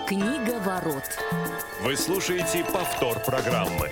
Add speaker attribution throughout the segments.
Speaker 1: Книга ворот.
Speaker 2: Вы слушаете повтор программы.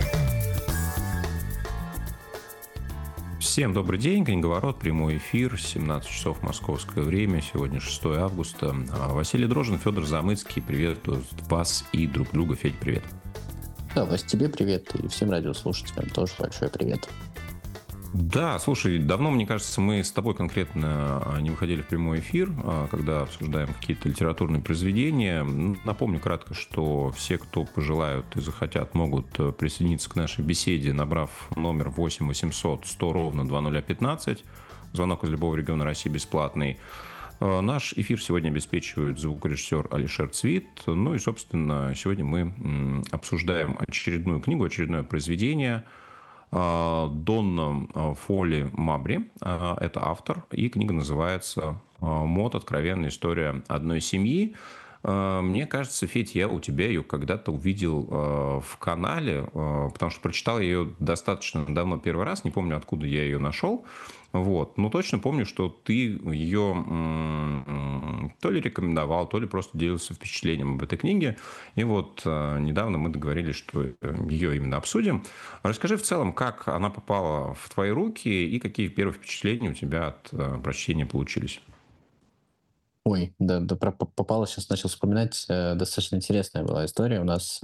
Speaker 3: Всем добрый день, Книговорот, прямой эфир, 17 часов московское время, сегодня 6 августа. Василий Дрожжин, Федор Замыцкий, приветствую вас и друг друга. Федь, привет.
Speaker 4: Да, Вась, тебе привет, и всем радиослушателям тоже большой привет.
Speaker 3: Да, слушай, давно, мне кажется, мы с тобой конкретно не выходили в прямой эфир, когда обсуждаем какие-то литературные произведения. Напомню кратко, что все, кто пожелают и захотят, могут присоединиться к нашей беседе, набрав номер 8 800 100 ровно 2015. Звонок из любого региона России бесплатный. Наш эфир сегодня обеспечивает звукорежиссер Алишер Цвит. Ну и, собственно, сегодня мы обсуждаем очередную книгу, очередное произведение Донна Фолли Мабри. Это автор, и книга называется «Мод. Откровенная история одной семьи». Мне кажется, Федь, я у тебя ее когда-то увидел в канале, потому что прочитал ее достаточно давно первый раз, не помню, откуда я ее нашел. Вот. Но точно помню, что ты ее то ли рекомендовал, то ли просто делился впечатлением об этой книге. И вот недавно мы договорились, что ее именно обсудим. Расскажи в целом, как она попала в твои руки и какие первые впечатления у тебя от прочтения получились.
Speaker 4: Ой, да, попало, сейчас начал вспоминать, достаточно интересная была история. У нас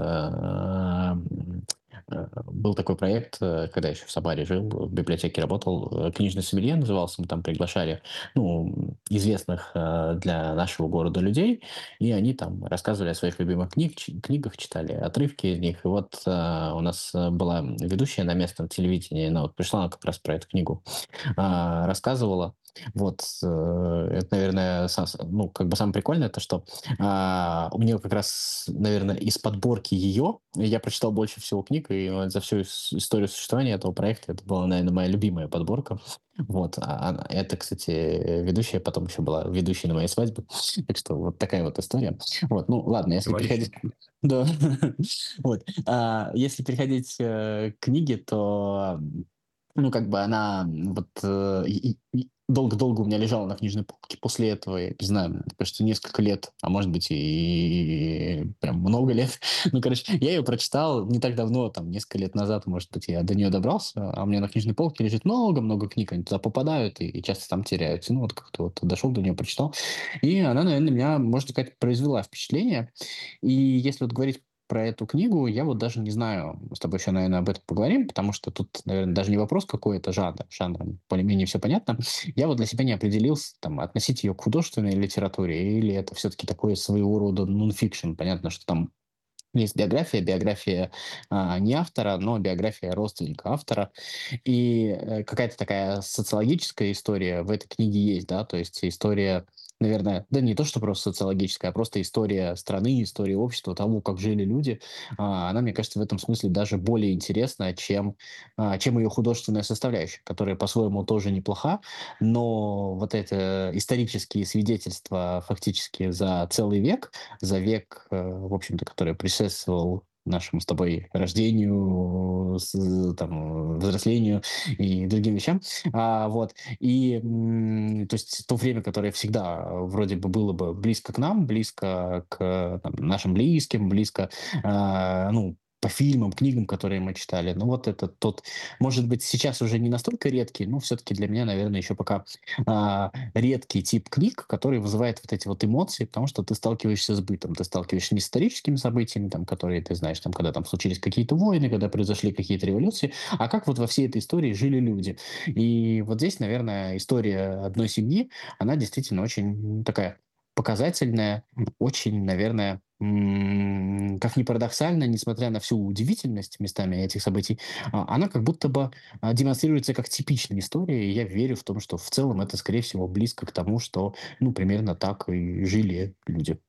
Speaker 4: был такой проект, когда я еще в Самаре жил, в библиотеке работал, «Книжный сомелье» назывался, мы там приглашали, известных для нашего города людей, и они там рассказывали о своих любимых книгах, читали отрывки из них. И вот у нас была ведущая на местном телевидении, она вот пришла, она как раз про эту книгу рассказывала. Вот, это, наверное, самое прикольное, то, что у нее как раз, наверное, из подборки ее я прочитал больше всего книг, и за всю историю существования этого проекта это была, наверное, моя любимая подборка. Вот, это, кстати, ведущая потом еще была ведущей на моей свадьбе, так что вот такая вот история. Вот, ну ладно, если переходить... Да, вот, если переходить к книге, то она вот долго-долго у меня лежала на книжной полке. После этого, я не знаю, мне кажется, несколько лет, а может быть и прям много лет. Я ее прочитал не так давно, там, несколько лет назад, может быть, я до нее добрался, а у меня на книжной полке лежит много-много книг, они туда попадают и часто там теряются. Ну, вот как-то вот дошел до нее, прочитал. И она, наверное, на меня, можно сказать, произвела впечатление. И если вот говорить про эту книгу, я вот даже не знаю, мы с тобой еще, наверное, об этом поговорим, потому что тут, наверное, даже не вопрос, какой это жанр. Жанром более-менее все понятно. Я вот для себя не определился, там, относить ее к художественной литературе, или это все-таки такой своего рода нон-фикшн. Понятно, что там есть биография не автора, но биография родственника автора. И какая-то такая социологическая история в этой книге есть, да, то есть история, наверное, да не то, что просто социологическая, а просто история страны, история общества, того, как жили люди. Она, мне кажется, в этом смысле даже более интересная, чем ее художественная составляющая, которая по-своему тоже неплоха, но вот это исторические свидетельства фактически за век, в общем-то, который предшествовал нашему с тобой рождению, взрослению и другим вещам. То есть то время, которое всегда вроде бы было бы близко к нам, близко к нашим близким, близко, по фильмам, книгам, которые мы читали. Ну, вот это тот, может быть, сейчас уже не настолько редкий, но все-таки для меня, наверное, еще пока редкий тип книг, который вызывает вот эти вот эмоции, потому что ты сталкиваешься с бытом, ты сталкиваешься не с историческими событиями, там, которые ты знаешь, там, когда там случились какие-то войны, когда произошли какие-то революции, а как вот во всей этой истории жили люди. И вот здесь, наверное, история одной семьи, она действительно очень такая показательная, очень, наверное, как ни парадоксально, несмотря на всю удивительность местами этих событий, она как будто бы демонстрируется как типичная история, и я верю в том, что в целом это, скорее всего, близко к тому, что, примерно так и жили люди.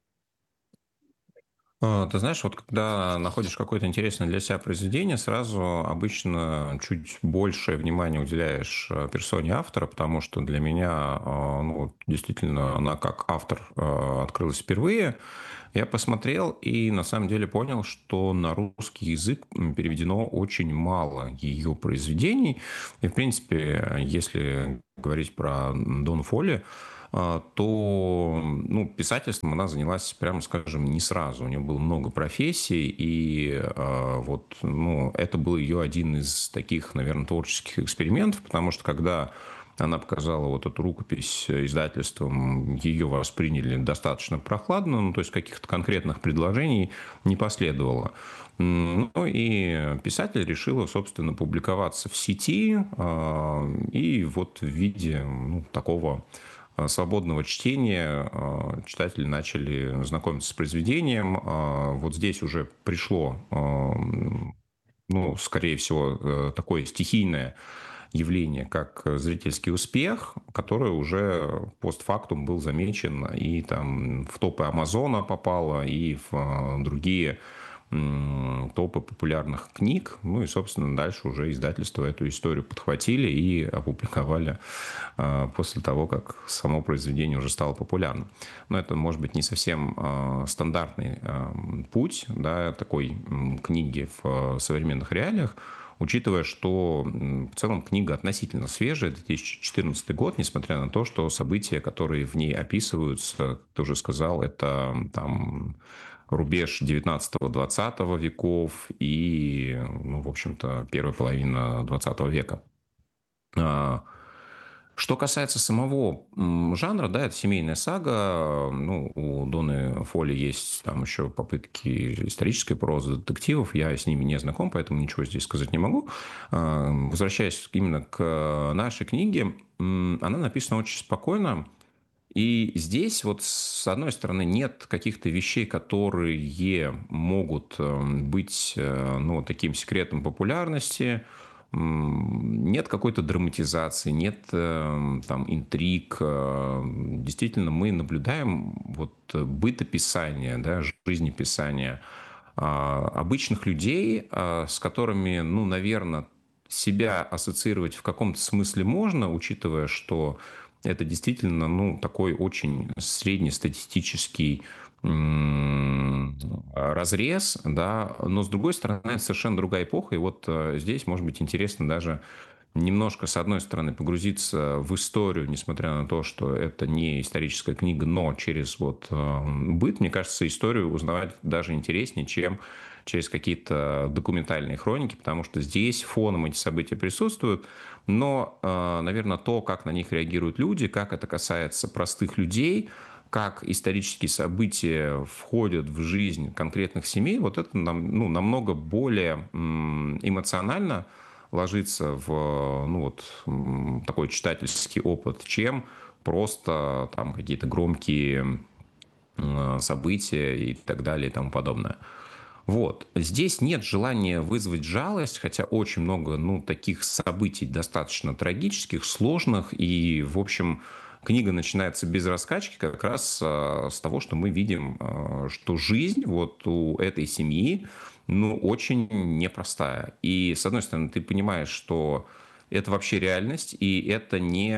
Speaker 3: Ты знаешь, вот когда находишь какое-то интересное для себя произведение, сразу обычно чуть большее внимание уделяешь персоне автора, потому что для меня, действительно, она как автор открылась впервые. Я посмотрел и на самом деле понял, что на русский язык переведено очень мало ее произведений. И, в принципе, если говорить про Дон Фолли, то ну, писательством она занялась, прямо скажем, не сразу. У нее было много профессий, и вот, ну, это был ее один из таких, наверное, творческих экспериментов, потому что когда она показала вот эту рукопись издательством, ее восприняли достаточно прохладно, ну, то есть каких-то конкретных предложений не последовало. Ну и писатель решила, собственно, публиковаться в сети, и вот в виде ну, такого свободного чтения читатели начали знакомиться с произведением. Вот здесь уже пришло, ну, скорее всего, такое стихийное явление, как зрительский успех, который уже постфактум был замечен и там в топы Амазона попало, и в другие топы популярных книг. Ну и, собственно, дальше уже издательства эту историю подхватили и опубликовали после того, как само произведение уже стало популярным. Но это, может быть, не совсем стандартный путь, да, такой книги в современных реалиях, учитывая, что в целом книга относительно свежая, 2014 год, несмотря на то, что события, которые в ней описываются, ты уже сказал, это там рубеж 19-20 веков и, ну, в общем-то, первая половина 20 века. Что касается самого жанра, да, это семейная сага. Ну, у Доны Фоли есть там еще попытки исторической прозы, детективов. Я с ними не знаком, поэтому ничего здесь сказать не могу. Возвращаясь именно к нашей книге, она написана очень спокойно. И здесь вот с одной стороны нет каких-то вещей, которые могут быть ну, таким секретом популярности, нет какой-то драматизации, нет там интриг. Действительно, мы наблюдаем вот бытописание, да, жизнеписание обычных людей, с которыми, ну, наверное, себя ассоциировать в каком-то смысле можно, учитывая, что это действительно, ну, такой очень среднестатистический разрез, да, но с другой стороны, это совершенно другая эпоха, и вот здесь, может быть, интересно даже немножко, с одной стороны, погрузиться в историю, несмотря на то, что это не историческая книга, но через вот быт, мне кажется, историю узнавать даже интереснее, чем через какие-то документальные хроники, потому что здесь фоном эти события присутствуют, но, наверное, то, как на них реагируют люди, как это касается простых людей, как исторические события входят в жизнь конкретных семей, вот это ну, намного более эмоционально ложится в ну, вот, такой читательский опыт, чем просто там какие-то громкие события и так далее и тому подобное. Вот. Здесь нет желания вызвать жалость, хотя очень много, ну, таких событий достаточно трагических, сложных, и, в общем, книга начинается без раскачки как раз с того, что мы видим, что жизнь вот у этой семьи, ну, очень непростая. И, с одной стороны, ты понимаешь, что это вообще реальность, и это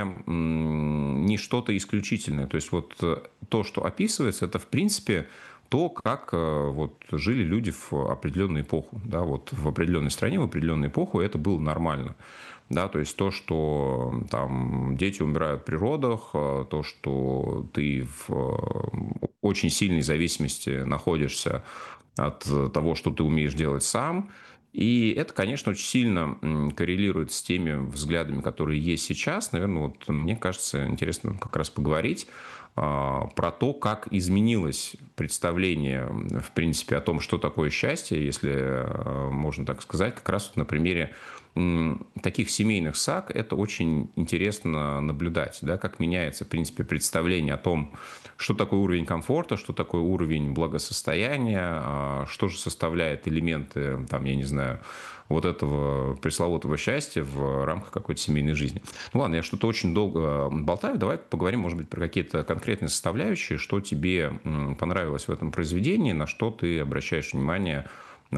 Speaker 3: не что-то исключительное. То есть вот то, что описывается, это, в принципе, то, как вот жили люди в определенную эпоху, да, вот в определенной стране, в определенную эпоху это было нормально. Да, то есть то, что там дети умирают при родах, то, что ты в очень сильной зависимости находишься от того, что ты умеешь делать сам. И это, конечно, очень сильно коррелирует с теми взглядами, которые есть сейчас. Наверное, вот мне кажется, интересно как раз поговорить про то, как изменилось представление, в принципе, о том, что такое счастье, если можно так сказать, как раз вот на примере таких семейных саг это очень интересно наблюдать, да, как меняется, в принципе, представление о том, что такое уровень комфорта, что такое уровень благосостояния, что же составляет элементы, там, я не знаю, вот этого пресловутого счастья в рамках какой-то семейной жизни. Ну ладно, я что-то очень долго болтаю, давай поговорим, может быть, про какие-то конкретные составляющие, что тебе понравилось в этом произведении, на что ты обращаешь внимание,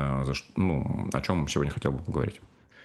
Speaker 3: ну, о чем сегодня хотел бы поговорить.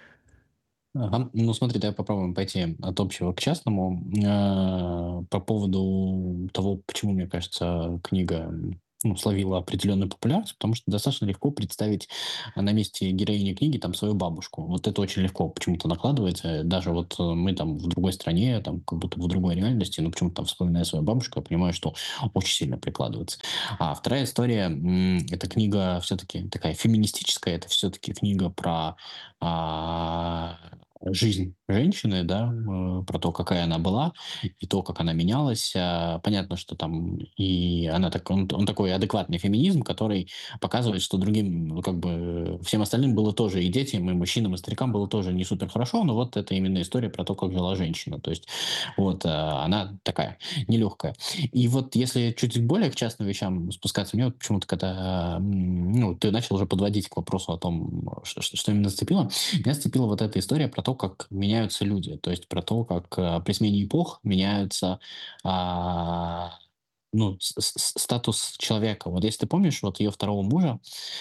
Speaker 4: Ага. Ну, смотри, давай попробуем пойти от общего к частному. По поводу того, почему, мне кажется, книга ну, словила определенную популярность, потому что достаточно легко представить на месте героини книги там свою бабушку. Вот это очень легко почему-то накладывается. Даже вот мы там в другой стране, там как будто в другой реальности, но почему-то там вспоминая свою бабушку, я понимаю, что очень сильно прикладывается. А вторая история, это книга все-таки такая феминистическая, это все-таки книга про а, жизнь женщины, да, про то, какая она была, и то, как она менялась. Понятно, что там и она так, он такой адекватный феминизм, который показывает, что другим, ну, как бы, всем остальным было тоже, и детям, и мужчинам, и старикам было тоже не супер хорошо, но вот это именно история про то, как жила женщина. То есть вот она такая нелегкая. И вот если чуть более к частным вещам спускаться, мне вот почему-то, когда ну, ты начал уже подводить к вопросу о том, что именно зацепило, меня зацепила вот эта история про то, как меняются люди, то есть про то, как при смене эпох меняются а, ну, статус человека. Вот если ты помнишь, вот ее второго мужа,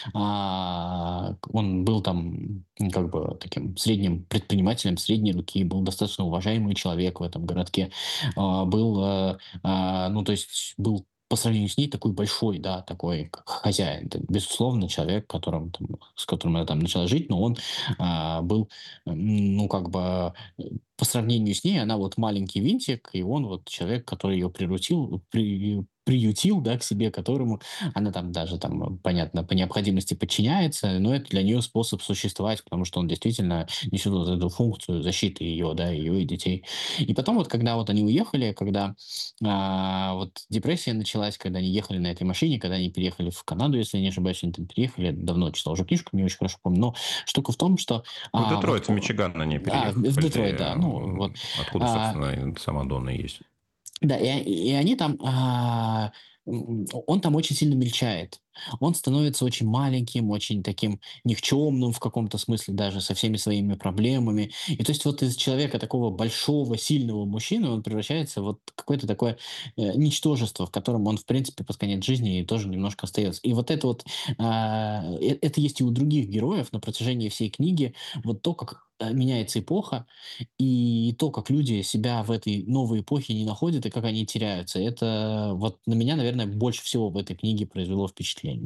Speaker 4: он был там как бы таким средним предпринимателем, средней руки, был достаточно уважаемый человек в этом городке, ну, то есть был по сравнению с ней такой большой, да, такой как хозяин. Это, безусловно, человек, с которым она там начала жить, но он был, ну, как бы по сравнению с ней, она вот маленький винтик, и он вот человек, который ее приютил, да, к себе, которому она там даже там, понятно, по необходимости подчиняется, но это для нее способ существовать, потому что он действительно несет вот эту функцию защиты ее, да, ее и детей. И потом вот, когда вот они уехали, когда вот депрессия началась, когда они ехали на этой машине, когда они переехали в Канаду, если я не ошибаюсь, они там переехали, давно читал уже книжку, не очень хорошо помню, но штука в том, что
Speaker 3: В
Speaker 4: вот,
Speaker 3: Детройт, в Мичиган они
Speaker 4: в
Speaker 3: переехали,
Speaker 4: Детройт, да, ну вот,
Speaker 3: откуда,
Speaker 4: а,
Speaker 3: собственно, и сама Донна есть.
Speaker 4: да, и они там, он там очень сильно мельчает. Он становится очень маленьким, очень таким никчемным в каком-то смысле даже, со всеми своими проблемами. И то есть вот из человека такого большого, сильного мужчины он превращается вот в какое-то такое ничтожество, в котором он, в принципе, под конец жизни тоже немножко остается. И вот это вот, это есть и у других героев на протяжении всей книги. Вот то, как меняется эпоха, и то, как люди себя в этой новой эпохе не находят и как они теряются, это вот на меня, наверное, больше всего в этой книге произвело впечатление.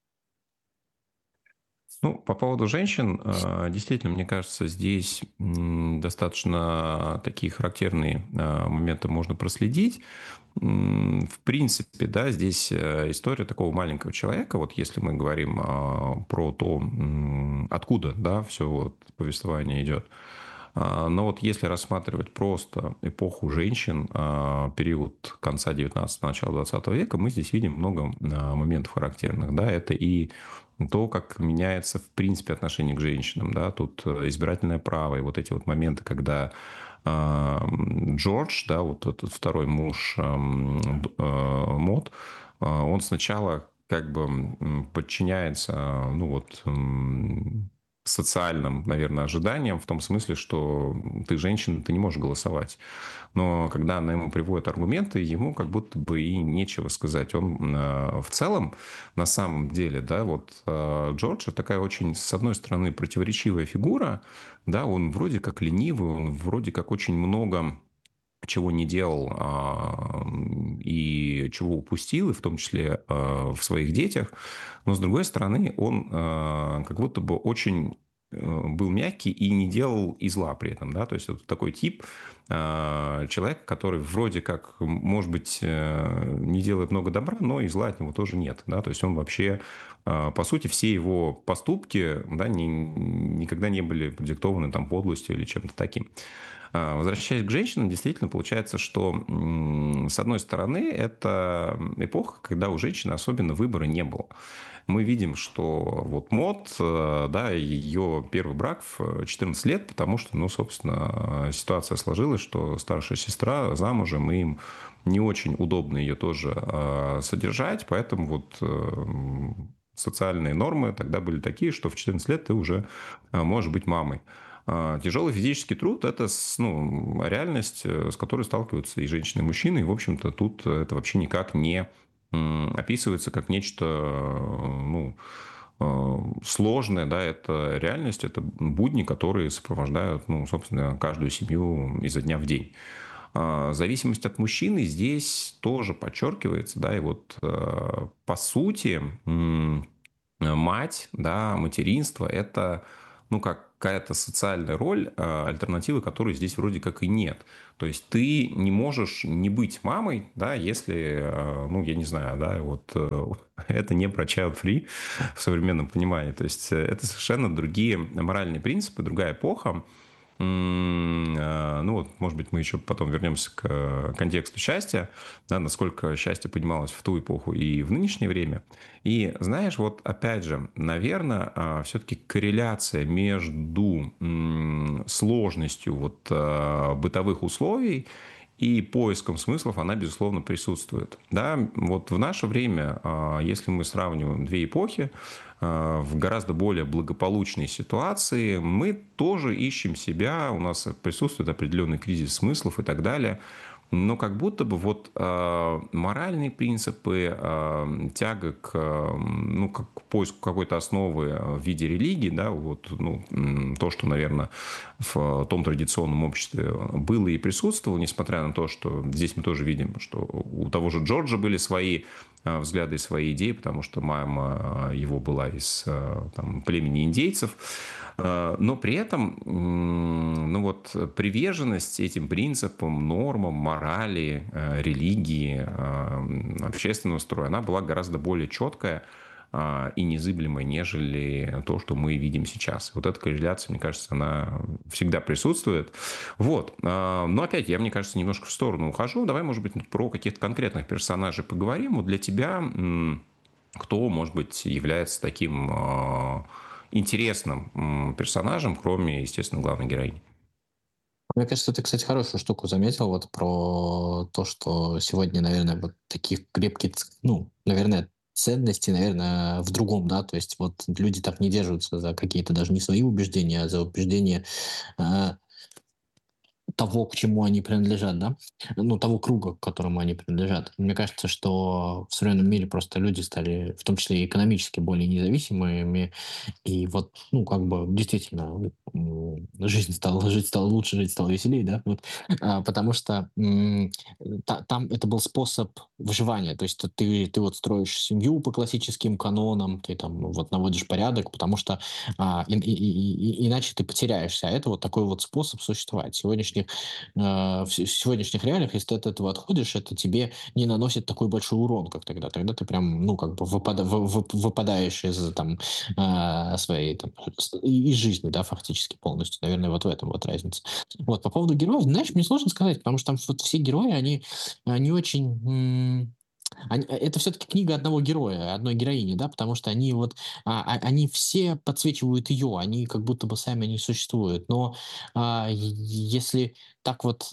Speaker 3: Ну, по поводу женщин, действительно, мне кажется, здесь достаточно такие характерные моменты можно проследить. В принципе, да, здесь история такого маленького человека. Вот если мы говорим про то, откуда, да, все вот повествование идет. Но вот если рассматривать просто эпоху женщин, период конца 19-го, начала 20 века, мы здесь видим много моментов характерных. Да, это и то, как меняется, в принципе, отношение к женщинам. Да, тут избирательное право и вот эти вот моменты, когда Джордж, да, вот этот второй муж Мод, он сначала как бы подчиняется, ну вот, социальным, наверное, ожиданиям, в том смысле, что ты женщина, ты не можешь голосовать. Но когда она ему приводит аргументы, ему как будто бы и нечего сказать. Он в целом, на самом деле, да, вот Джордж такая очень, с одной стороны, противоречивая фигура, да, он вроде как ленивый, он вроде как очень много чего не делал и чего упустил, и в том числе в своих детях. Но, с другой стороны, он как будто бы очень был мягкий и не делал и зла при этом. Да? То есть, это такой тип человека, который вроде как, может быть, не делает много добра, но и зла от него тоже нет. Да? То есть, он вообще, по сути, все его поступки, да, никогда не были продиктованы там подлостью или чем-то таким. Возвращаясь к женщинам, действительно получается, что, с одной стороны, это эпоха, когда у женщины особенно выбора не было. Мы видим, что вот Мод, да, ее первый брак в 14 лет, потому что, ну, собственно, ситуация сложилась, что старшая сестра замужем, и им не очень удобно ее тоже содержать, поэтому вот социальные нормы тогда были такие, что в 14 лет ты уже можешь быть мамой. Тяжелый физический труд – это ну, реальность, с которой сталкиваются и женщины, и мужчины. И, в общем-то, тут это вообще никак не описывается как нечто ну, сложное. Да, это реальность, это будни, которые сопровождают, ну, собственно, каждую семью изо дня в день. Зависимость от мужчины здесь тоже подчеркивается, да, и вот по сути мать, да, материнство – это, ну, какая-то социальная роль, альтернативы которой здесь вроде как и нет. То есть ты не можешь не быть мамой, да, если, ну, я не знаю, да, вот это не про child free в современном понимании. То есть это совершенно другие моральные принципы, другая эпоха. Ну вот, может быть, мы еще потом вернемся к контексту счастья, да, насколько счастье поднималось в ту эпоху и в нынешнее время. И знаешь, вот опять же, наверное, все-таки корреляция между сложностью вот бытовых условий и поиском смыслов, она, безусловно, присутствует. Да, вот в наше время, если мы сравниваем две эпохи, в гораздо более благополучной ситуации мы тоже ищем себя, у нас присутствует определенный кризис смыслов и так далее. Но как будто бы вот моральные принципы, тяга к, ну, к поиску какой-то основы в виде религии, да, вот, ну, то, что, наверное, в том традиционном обществе было и присутствовало, несмотря на то, что здесь мы тоже видим, что у того же Джорджа были свои взгляды и свои идеи, потому что мама его была из там, племени индейцев. Но при этом, ну вот, приверженность этим принципам, нормам, морали, религии, общественного строя, она была гораздо более четкая и незыблемая, нежели то, что мы видим сейчас. Вот эта корреляция, мне кажется, она всегда присутствует. Вот. Но опять, я, мне кажется, немножко в сторону ухожу. Давай, может быть, про каких-то конкретных персонажей поговорим. Вот для тебя кто, может быть, является таким интересным персонажем, кроме, естественно, главной героини?
Speaker 4: Мне кажется, ты, кстати, хорошую штуку заметил вот про то, что сегодня, наверное, вот таких крепких, ну, наверное, ценностей, наверное, в другом, да, то есть вот люди так не держатся за какие-то даже не свои убеждения, а за убеждения а, того, к чему они принадлежат, да, ну, того круга, к которому они принадлежат. Мне кажется, что в современном мире просто люди стали, в том числе и экономически, более независимыми, и вот, ну, как бы, действительно, жить стало лучше, жить стало веселее, да, вот, потому что там это был способ выживания, то есть ты вот строишь семью по классическим канонам, ты там вот наводишь порядок, потому что иначе ты потеряешься, а это вот такой вот способ существовать. В сегодняшних реалиях, если ты от этого отходишь, это тебе не наносит такой большой урон, как тогда. Тогда ты прям, ну, как бы выпадаешь из там своей там, из жизни, да, фактически полностью. Наверное, вот в этом вот разница. Вот, по поводу героев, знаешь, мне сложно сказать, потому что там вот все герои, они очень... это все-таки книга одного героя, одной героини, да, потому что они вот, они все подсвечивают ее, они как будто бы сами не существуют. Но если так вот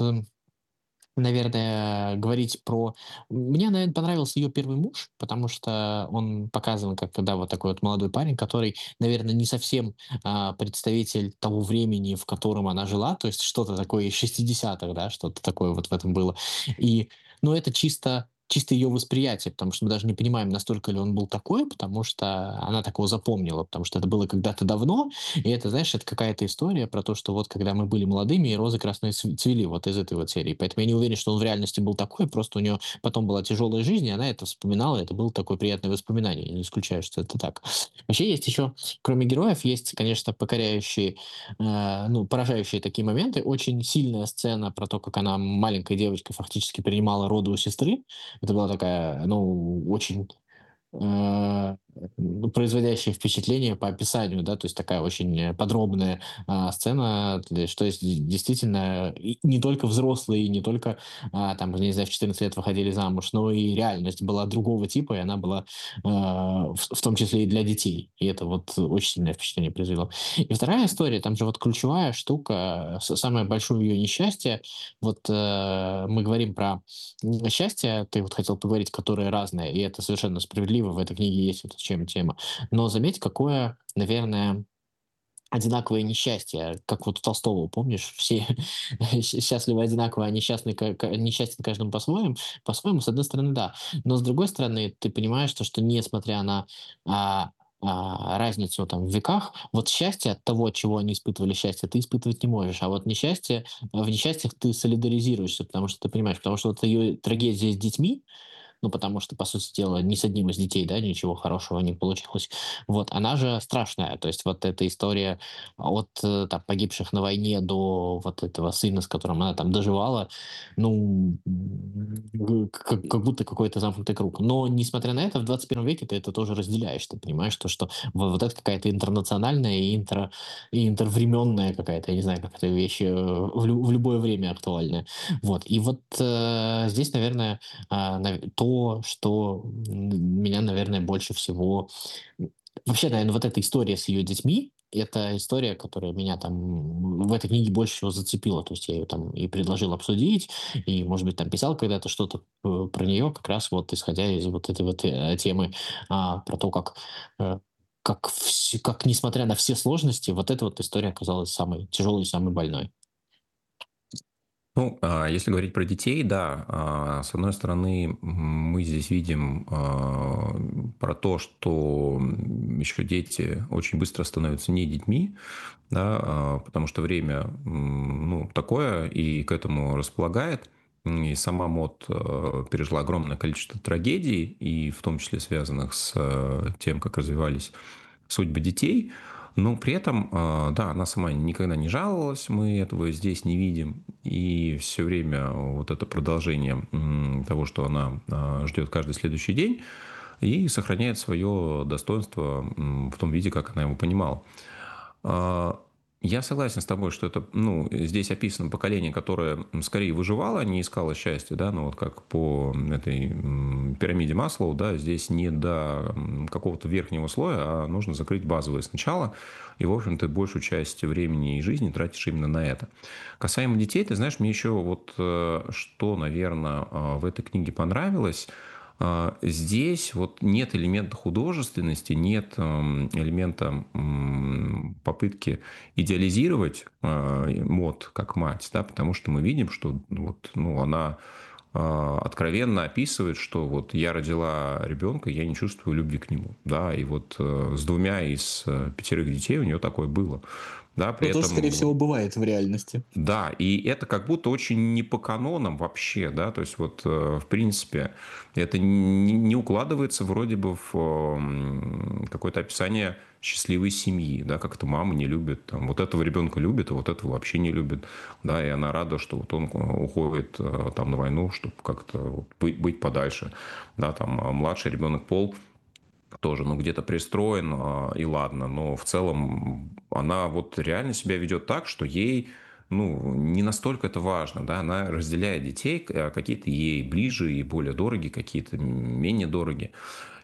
Speaker 4: наверное, говорить про... Мне, наверное, понравился ее первый муж, потому что он показан как, да, вот такой вот молодой парень, который, наверное, не совсем представитель того времени, в котором она жила, то есть что-то такое из 60-х, да, что-то такое вот в этом было. И, ну, это чисто ее восприятие, потому что мы даже не понимаем, настолько ли он был такой, потому что она такого запомнила, потому что это было когда-то давно, и это, знаешь, это какая-то история про то, что вот когда мы были молодыми, и розы красные цвели, вот из этой вот серии. Поэтому я не уверен, что он в реальности был такой, просто у нее потом была тяжелая жизнь, и она это вспоминала, и это было такое приятное воспоминание. Я не исключаю, что это так. Вообще есть еще, кроме героев, есть, конечно, покоряющие, ну, поражающие такие моменты. Очень сильная сцена про то, как она маленькой девочкой фактически принимала роды у сестры. Это была такая, ну, очень э, ну, производящее впечатление по описанию, да, то есть такая очень подробная сцена, что есть действительно и не только взрослые, не только там, не знаю, в 14 лет выходили замуж, но и реальность была другого типа, и она была в том числе и для детей. И это вот очень сильное впечатление произвело. И вторая история, там же вот ключевая штука, самое большое ее несчастье, вот мы говорим про счастье, ты вот хотел поговорить, которое разное, и это совершенно справедливо, в этой книге есть вот чем тема. Но заметь, какое, наверное, одинаковое несчастье, как вот у Толстого, помнишь, все счастливы одинаково, а несчастны, несчастен каждому по-своему, с одной стороны, да. Но с другой стороны, ты понимаешь, что несмотря на разницу там в веках, вот счастье от того, от чего они испытывали счастье, ты испытывать не можешь, а вот несчастье, в несчастьях ты солидаризируешься, потому что ты понимаешь, потому что вот ее трагедия с детьми, ну, потому что, по сути дела, ни с одним из детей, да, ничего хорошего не получилось. Вот, она же страшная. То есть вот эта история от там, погибших на войне до вот этого сына, с которым она там доживала, ну, как будто какой-то замкнутый круг. Но, несмотря на это, в 21 веке ты это тоже разделяешь. Ты понимаешь, то, что вот это какая-то интернациональная и интервременная какая-то, я не знаю, как это вещь в любое время актуальная. Вот. И вот здесь, наверное, то, что меня, наверное, больше всего... Вообще, наверное, вот эта история с ее детьми, это история, которая меня там в этой книге больше всего зацепила. То есть я ее там и предложил обсудить, и, может быть, там писал когда-то что-то про нее, как раз вот исходя из вот этой вот темы про то, как, несмотря на все сложности, вот эта вот история оказалась самой тяжелой и самой больной.
Speaker 3: Ну, если говорить про детей, да, с одной стороны, мы здесь видим про то, что еще дети очень быстро становятся не детьми, да, потому что время, ну, такое и к этому располагает. И сама МОД пережила огромное количество трагедий, и в том числе связанных с тем, как развивались судьбы детей. Но при этом, да, она сама никогда не жаловалась, мы этого здесь не видим. И все время вот это продолжение того, что она ждет каждый следующий день, и сохраняет свое достоинство в том виде, как она его понимала. Я согласен с тобой, что это, ну, здесь описано поколение, которое скорее выживало, а не искало счастья, да, ну вот как по этой пирамиде Маслоу, да, здесь не до какого-то верхнего слоя, а нужно закрыть базовое сначала, и, в общем, ты большую часть времени и жизни тратишь именно на это. Касаемо детей, ты знаешь, мне еще вот что, наверное, в этой книге понравилось. Здесь вот нет элемента художественности, нет элемента попытки идеализировать МОД как мать, да, потому что мы видим, что вот, ну, она откровенно описывает, что вот я родила ребенка, я не чувствую любви к нему, да, и вот с 2 из 5 детей у нее такое было, да, при
Speaker 4: Это тоже, скорее
Speaker 3: этом
Speaker 4: всего, бывает в реальности.
Speaker 3: да, и это как будто очень не по канонам вообще, да, то есть вот в принципе это не укладывается вроде бы в какое-то описание счастливой семьи, да, как это мама не любит, там, вот этого ребенка любит, а вот этого вообще не любит, да, и она рада, что вот он уходит там на войну, чтобы как-то вот быть подальше, да, там младший ребенок Пол тоже, ну, где-то пристроен, и ладно, но в целом она вот реально себя ведет так, что ей, ну, не настолько это важно, да, она разделяет детей, какие-то ей ближе и более дороги, какие-то менее дороги,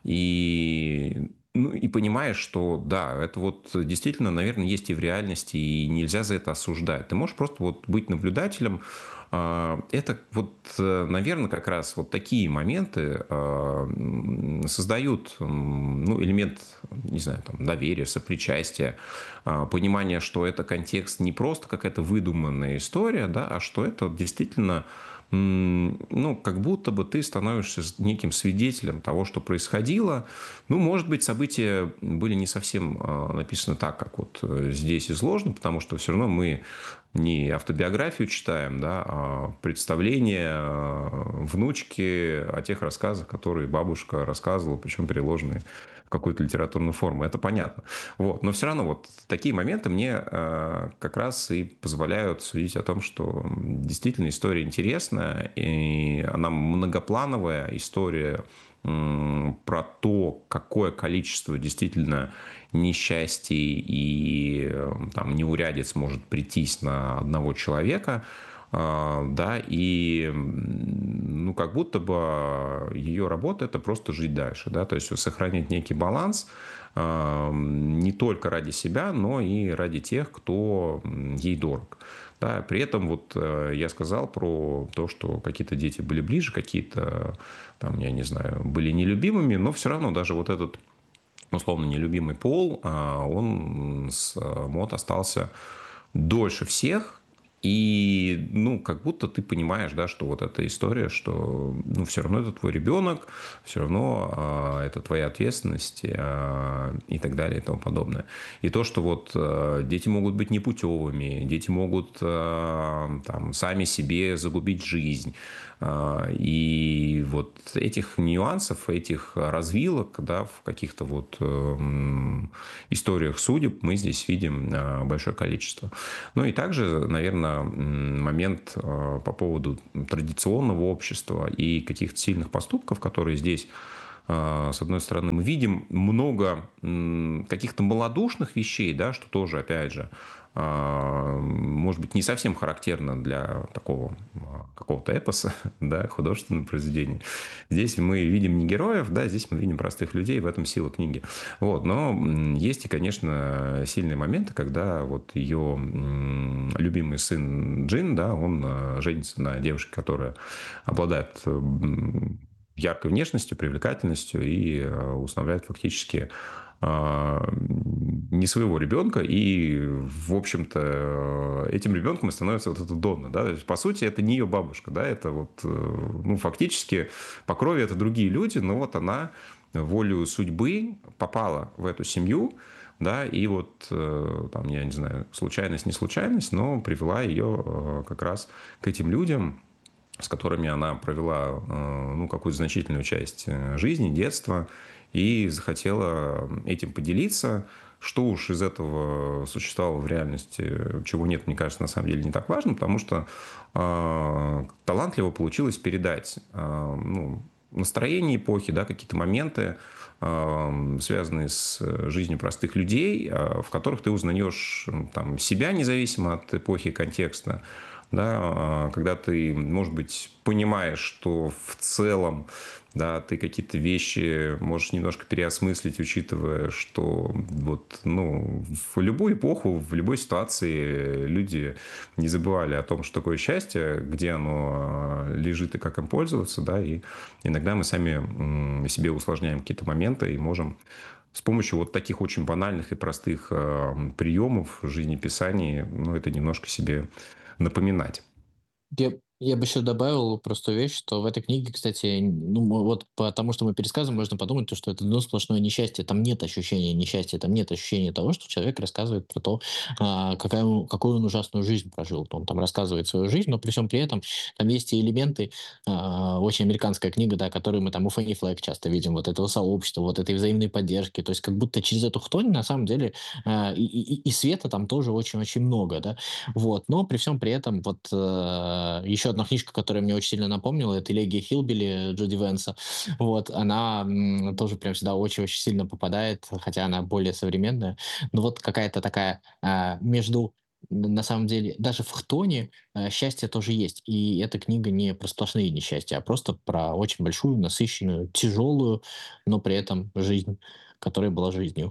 Speaker 3: и ну, и понимаешь, что да, это вот действительно, наверное, есть и в реальности, и нельзя за это осуждать. Ты можешь просто вот быть наблюдателем. Это вот, наверное, как раз вот такие моменты создают, ну, элемент, не знаю, там, доверия, сопричастия, понимания, что это контекст не просто какая-то выдуманная история, да, а что это действительно, ну, как будто бы ты становишься неким свидетелем того, что происходило. Ну, может быть, события были не совсем написаны так, как вот здесь изложено, потому что все равно мы не автобиографию читаем, да, а представление внучки о тех рассказах, которые бабушка рассказывала, причем переложенные в какую-то литературную форму. Это понятно. Вот. Но все равно вот такие моменты мне как раз и позволяют судить о том, что действительно история интересная, и она многоплановая история про то, какое количество действительно несчастий и там, неурядиц может прийтись на одного человека, да, и ну, как будто бы ее работа это просто жить дальше, да, то есть сохранить некий баланс не только ради себя, но и ради тех, кто ей дорог. Да, при этом вот я сказал про то, что какие-то дети были ближе, какие-то, там, я не знаю, были нелюбимыми, но все равно даже вот этот условно нелюбимый Пол, он с МОД остался дольше всех. И, как будто ты понимаешь, да, что вот эта история, что, все равно это твой ребенок, все равно это твоя ответственность и так далее и тому подобное. И то, что вот дети могут быть непутевыми, дети могут там сами себе загубить жизнь. И вот этих нюансов, этих развилок, да, в каких-то вот историях судеб мы здесь видим большое количество. Ну и также, наверное, момент по поводу традиционного общества и каких-то сильных поступков, которые здесь, с одной стороны, мы видим много каких-то малодушных вещей, да, что тоже, опять же, может быть, не совсем характерно для такого какого-то эпоса, да, художественного произведения. Здесь мы видим не героев, да, здесь мы видим простых людей, в этом сила книги. Вот, но есть и, конечно, сильные моменты, когда вот ее любимый сын Джин, да, он женится на девушке, которая обладает яркой внешностью, привлекательностью и усыновляет фактически не своего ребенка, и, в общем-то, этим ребенком и становится вот эта Донна, да, то есть, по сути, это не ее бабушка, да, это вот, фактически по крови это другие люди, но вот она волею судьбы попала в эту семью, да, и вот, там, я не знаю, случайность, не случайность, но привела ее как раз к этим людям, с которыми она провела, какую-то значительную часть жизни, детства, и захотела этим поделиться. Что уж из этого существовало в реальности, чего нет, мне кажется, на самом деле не так важно, потому что талантливо получилось передать настроение эпохи, да, какие-то моменты, связанные с жизнью простых людей, в которых ты узнаешь там, себя независимо от эпохи и контекста, да, когда ты, может быть, понимаешь, что в целом, да, ты какие-то вещи можешь немножко переосмыслить, учитывая, что вот, в любую эпоху, в любой ситуации люди не забывали о том, что такое счастье, где оно лежит и как им пользоваться, да, и иногда мы сами себе усложняем какие-то моменты и можем с помощью вот таких очень банальных и простых приемов жизнеписания, это немножко себе напоминать.
Speaker 4: Я бы еще добавил простую вещь, что в этой книге, кстати, вот потому что мы пересказываем, можно подумать, то, что это одно сплошное несчастье. Там нет ощущения несчастья, там нет ощущения того, что человек рассказывает про то, какую он ужасную жизнь прожил. Он там рассказывает свою жизнь, но при всем при этом там есть и элементы, очень американская книга, да, которую мы там у Фэнни Флэг часто видим, вот этого сообщества, вот этой взаимной поддержки. То есть как будто через эту хтонь на самом деле и света там тоже очень-очень много, да. Вот. Но при всем при этом вот еще одна книжка, которая мне очень сильно напомнила, это «Элегия Хиллбилли» Джуди Венса. Вот. Она тоже прям сюда очень-очень сильно попадает, хотя она более современная. Но вот какая-то такая между на самом деле, даже в хтоне счастье тоже есть. И эта книга не про сплошные несчастья, а просто про очень большую, насыщенную, тяжелую, но при этом жизнь, которая была жизнью.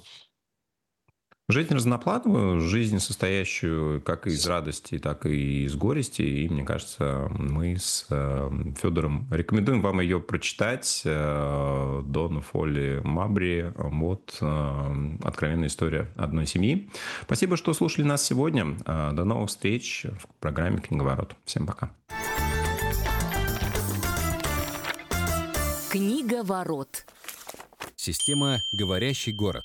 Speaker 3: Жизнь разноплановую, жизнь, состоящую как из радости, так и из горести. И, мне кажется, мы с Федором рекомендуем вам ее прочитать. Донна Фолли Мабри. Вот откровенная история одной семьи. Спасибо, что слушали нас сегодня. До новых встреч в программе «Книговорот». Всем пока.
Speaker 1: Книговорот.
Speaker 5: Система «Говорящий город».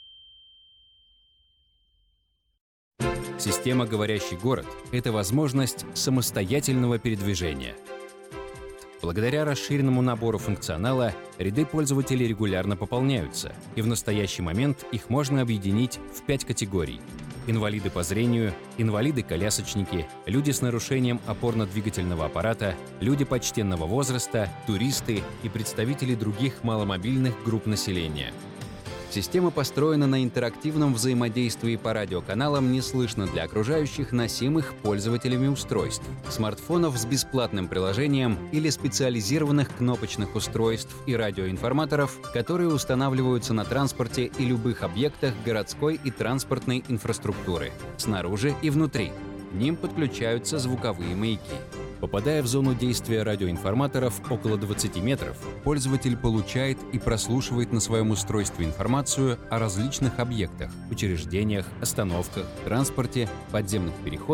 Speaker 5: Система «Говорящий город» — это возможность самостоятельного передвижения. Благодаря расширенному набору функционала ряды пользователей регулярно пополняются, и в настоящий момент их можно объединить в 5 категорий. Инвалиды по зрению, инвалиды-колясочники, люди с нарушением опорно-двигательного аппарата, люди почтенного возраста, туристы и представители других маломобильных групп населения. Система построена на интерактивном взаимодействии по радиоканалам «Не слышно для окружающих», носимых пользователями устройств, смартфонов с бесплатным приложением или специализированных кнопочных устройств и радиоинформаторов, которые устанавливаются на транспорте и любых объектах городской и транспортной инфраструктуры, снаружи и внутри. К ним подключаются звуковые маяки. Попадая в зону действия радиоинформаторов около 20 метров, пользователь получает и прослушивает на своем устройстве информацию о различных объектах, учреждениях, остановках, транспорте, подземных переходах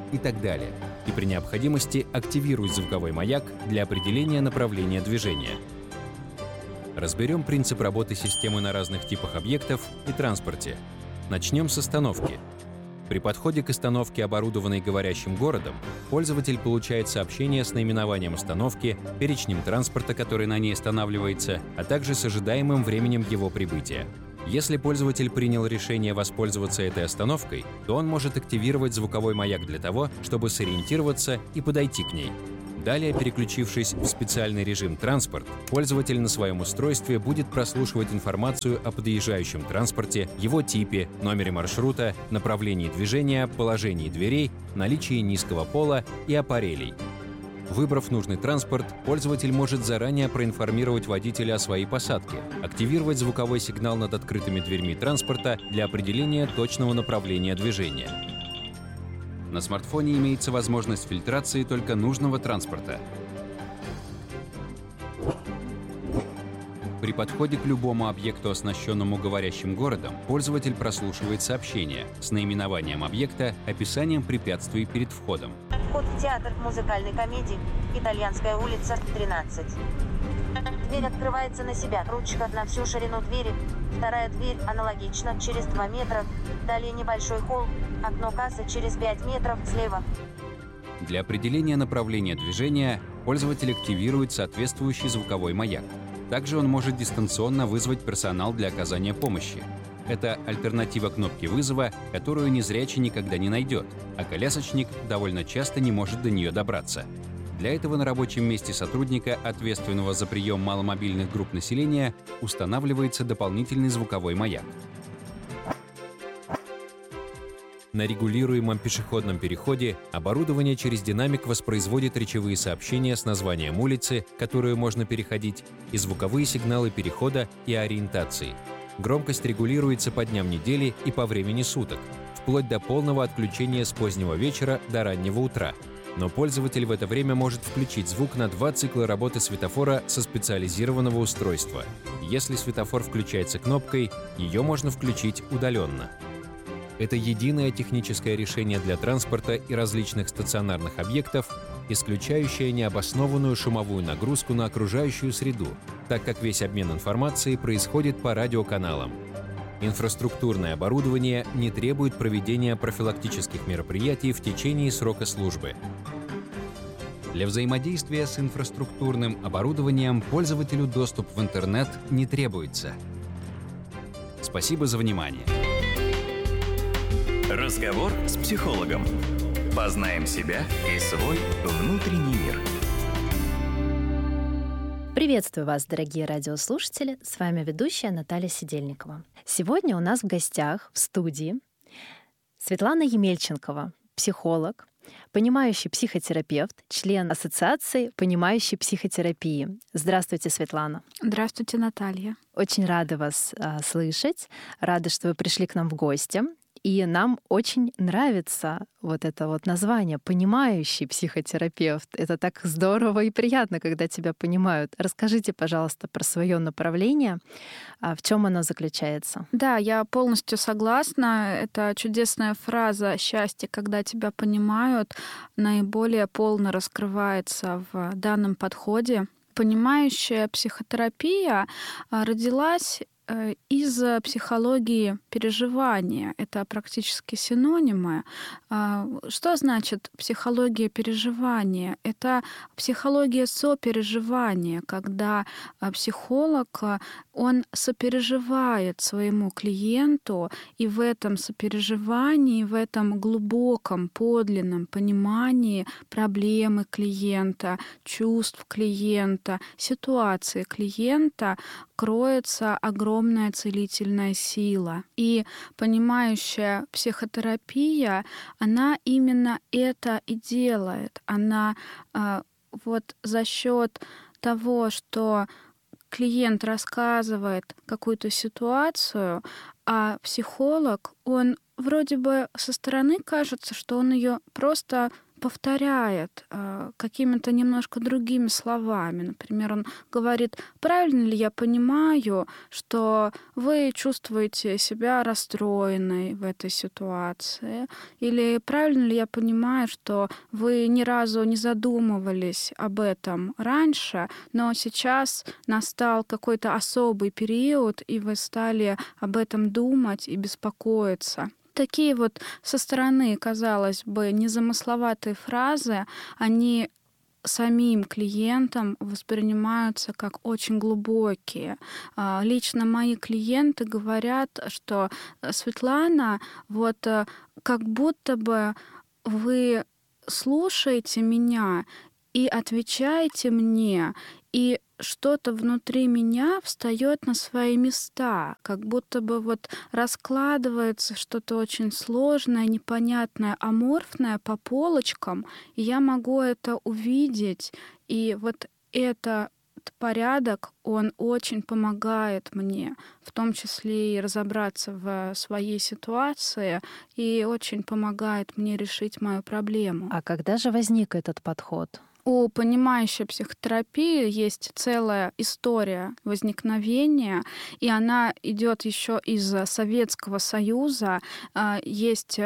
Speaker 5: и так далее. И при необходимости активирует звуковой маяк для определения направления движения. Разберем принцип работы системы на разных типах объектов и транспорте. Начнем с остановки. При подходе к остановке, оборудованной говорящим городом, пользователь получает сообщение с наименованием остановки, перечнем транспорта, который на ней останавливается, а также с ожидаемым временем его прибытия. Если пользователь принял решение воспользоваться этой остановкой, то он может активировать звуковой маяк для того, чтобы сориентироваться и подойти к ней. Далее, переключившись в специальный режим «Транспорт», пользователь на своем устройстве будет прослушивать информацию о подъезжающем транспорте, его типе, номере маршрута, направлении движения, положении дверей, наличии низкого пола и аппарелей. Выбрав нужный транспорт, пользователь может заранее проинформировать водителя о своей посадке, активировать звуковой сигнал над открытыми дверьми транспорта для определения точного направления движения. На смартфоне имеется возможность фильтрации только нужного транспорта. При подходе к любому объекту, оснащенному говорящим городом, пользователь прослушивает сообщение с наименованием объекта, описанием препятствий перед входом.
Speaker 1: Вход в театр музыкальной комедии «Итальянская улица, 13». Дверь открывается на себя, ручка на всю ширину двери. Вторая дверь аналогично, через 2 метра. Далее небольшой холл, окно кассы через 5 метров слева.
Speaker 5: Для определения направления движения пользователь активирует соответствующий звуковой маяк. Также он может дистанционно вызвать персонал для оказания помощи. Это альтернатива кнопке вызова, которую незрячий никогда не найдет, а колясочник довольно часто не может до нее добраться. Для этого на рабочем месте сотрудника, ответственного за прием маломобильных групп населения, устанавливается дополнительный звуковой маяк. На регулируемом пешеходном переходе оборудование через динамик воспроизводит речевые сообщения с названием улицы, которую можно переходить, и звуковые сигналы перехода и ориентации. Громкость регулируется по дням недели и по времени суток, вплоть до полного отключения с позднего вечера до раннего утра. Но пользователь в это время может включить звук на 2 цикла работы светофора со специализированного устройства. Если светофор включается кнопкой, ее можно включить удаленно. Это единое техническое решение для транспорта и различных стационарных объектов, исключающее необоснованную шумовую нагрузку на окружающую среду, так как весь обмен информацией происходит по радиоканалам. Инфраструктурное оборудование не требует проведения профилактических мероприятий в течение срока службы. Для взаимодействия с инфраструктурным оборудованием пользователю доступ в интернет не требуется. Спасибо за внимание.
Speaker 6: Разговор с психологом. Познаем себя и свой внутренний мир.
Speaker 7: Приветствую вас, дорогие радиослушатели! С вами ведущая Наталья Сидельникова. Сегодня у нас в гостях в студии Светлана Емельченкова, психолог, понимающий психотерапевт, член Ассоциации понимающей психотерапии. Здравствуйте, Светлана.
Speaker 8: Здравствуйте, Наталья.
Speaker 7: Очень рада вас слышать, рада, что вы пришли к нам в гости. И нам очень нравится вот это вот название «понимающий психотерапевт». Это так здорово и приятно, когда тебя понимают. Расскажите, пожалуйста, про свое направление, в чем оно заключается.
Speaker 8: Да, я полностью согласна. Это чудесная фраза «счастье, когда тебя понимают», наиболее полно раскрывается в данном подходе. Понимающая психотерапия родилась из психологии переживания. Это практически синонимы. Что значит психология переживания? Это психология сопереживания, когда психолог, он сопереживает своему клиенту, и в этом сопереживании, в этом глубоком, подлинном понимании проблемы клиента, чувств клиента, ситуации клиента кроется огромная целительная сила. И понимающая психотерапия, она именно это и делает. Она вот за счет того, что клиент рассказывает какую-то ситуацию, а психолог, он вроде бы со стороны кажется, что он ее просто повторяет какими-то немножко другими словами. Например, он говорит: правильно ли я понимаю, что вы чувствуете себя расстроенной в этой ситуации? Или правильно ли я понимаю, что вы ни разу не задумывались об этом раньше, но сейчас настал какой-то особый период, и вы стали об этом думать и беспокоиться? Такие вот со стороны, казалось бы, незамысловатые фразы, они самим клиентам воспринимаются как очень глубокие. Лично мои клиенты говорят, что: Светлана, вот как будто бы вы слушаете меня и отвечаете мне, и что-то внутри меня встает на свои места, как будто бы вот раскладывается что-то очень сложное, непонятное, аморфное по полочкам, и я могу это увидеть. И вот этот порядок, он очень помогает мне, в том числе и разобраться в своей ситуации, и очень помогает мне решить мою проблему.
Speaker 7: А когда же возник этот подход?
Speaker 8: У понимающей психотерапии есть целая история возникновения, и она идет еще из Советского Союза. Есть,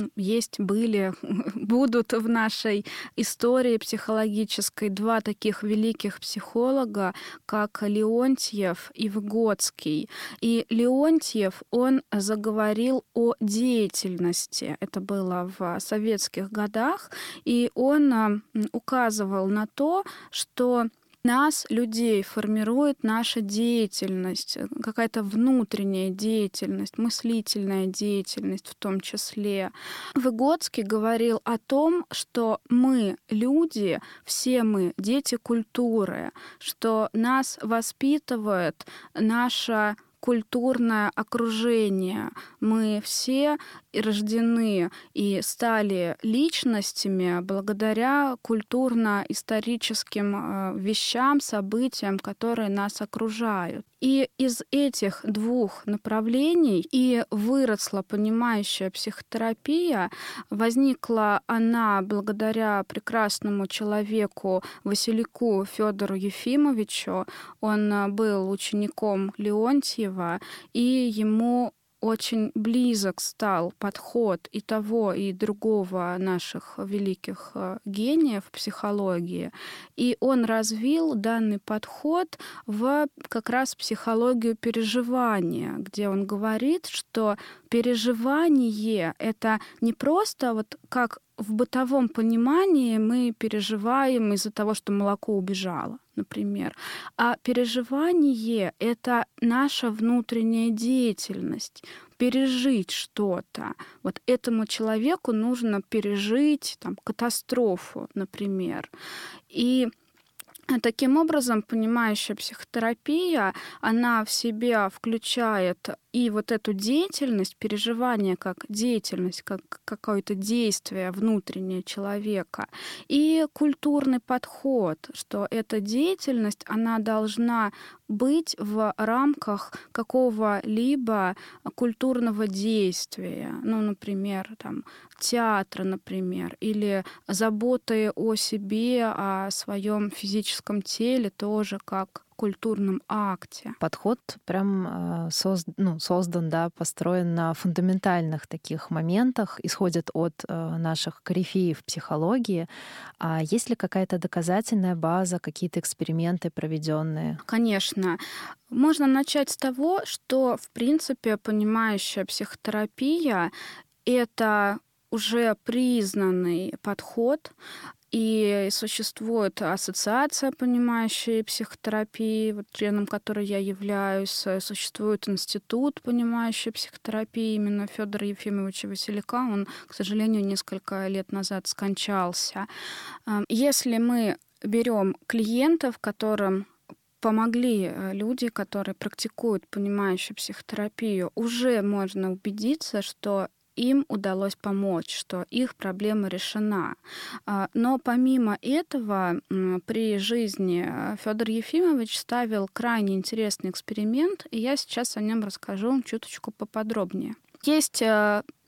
Speaker 8: были, будут в нашей истории психологической два таких великих психолога, как Леонтьев и Выгодский. И Леонтьев, он заговорил о деятельности. Это было в советских годах, и он указывал на то, что нас, людей, формирует наша деятельность, какая-то внутренняя деятельность, мыслительная деятельность в том числе. Выгодский говорил о том, что мы, люди, все мы дети культуры, что нас воспитывает наша культурное окружение. Мы все рождены и стали личностями благодаря культурно-историческим вещам, событиям, которые нас окружают. И из этих двух направлений и выросла понимающая психотерапия. Возникла она благодаря прекрасному человеку Василику Федору Ефимовичу. Он был учеником Леонтьева, и ему очень близок стал подход и того, и другого наших великих гениев психологии. И он развил данный подход в как раз психологию переживания, где он говорит, что переживание — это не просто вот как в бытовом понимании мы переживаем из-за того, что молоко убежало, например. А переживание — это наша внутренняя деятельность, пережить что-то. Вот этому человеку нужно пережить там катастрофу, например. И таким образом, понимающая психотерапия, она в себя включает и вот эту деятельность, переживание как деятельность, как какое-то действие внутреннее человека, и культурный подход, что эта деятельность, она должна быть в рамках какого-либо культурного действия, ну, например, там, театра, например, или заботы о себе, о своем физическом теле тоже как культурном акте.
Speaker 7: Подход прям создан, да, построен на фундаментальных таких моментах, исходит от наших корифеев психологии. А есть ли какая-то доказательная база, какие-то эксперименты проведенные?
Speaker 8: Конечно. Можно начать с того, что, в принципе, понимающая психотерапия — это уже признанный подход, и существует ассоциация понимающей психотерапии, вот, членом которой я являюсь. Существует институт понимающей психотерапии именно Федора Ефимовича Василика. Он, к сожалению, несколько лет назад скончался. Если мы берем клиентов, которым помогли люди, которые практикуют понимающую психотерапию, уже можно убедиться, что им удалось помочь, что их проблема решена. Но помимо этого, при жизни Федор Ефимович ставил крайне интересный эксперимент, и я сейчас о нем расскажу чуточку поподробнее. Есть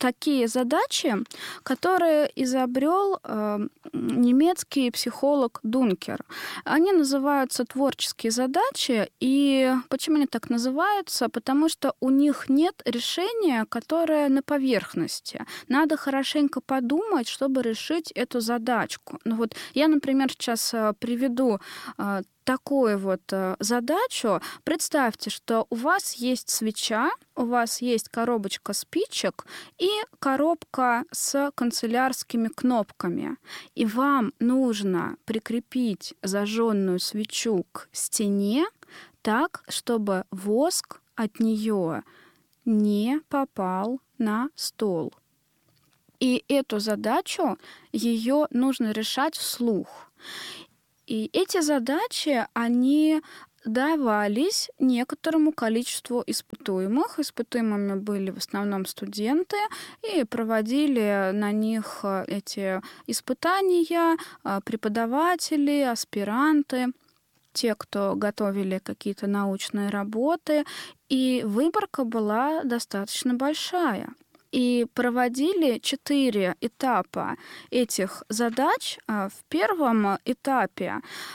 Speaker 8: такие задачи, которые изобрел немецкий психолог Дункер. Они называются творческие задачи. И почему они так называются? Потому что у них нет решения, которое на поверхности. Надо хорошенько подумать, чтобы решить эту задачку. Ну вот я, например, сейчас приведу такую вот задачу. Представьте, что у вас есть свеча, у вас есть коробочка спичек и коробка с канцелярскими кнопками. И вам нужно прикрепить зажженную свечу к стене так, чтобы воск от нее не попал на стол. И эту задачу ее нужно решать вслух. И эти задачи, они давались некоторому количеству испытуемых. Испытуемыми были в основном студенты, и проводили на них эти испытания преподаватели, аспиранты, те, кто готовили какие-то научные работы. И выборка была достаточно большая. И проводили 4 этапа этих задач. В первом этапе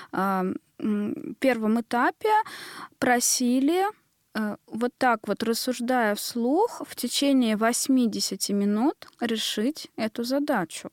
Speaker 8: просили вот так вот, рассуждая вслух, в течение 80 минут решить эту задачу.